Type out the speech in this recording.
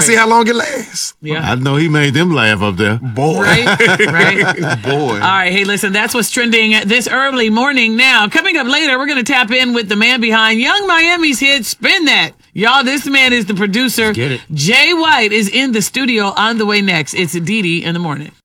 see how long it lasts. Yeah. I know he made them laugh up there. Boy. Right? Boy. All right, hey, listen, that's what's trending this early morning now. Coming up later, we're going to tap in with the man behind Young Miami's hit, Spin That. Y'all, this man is the producer. Get it. Jay White is in the studio on the way next. It's Didi in the morning.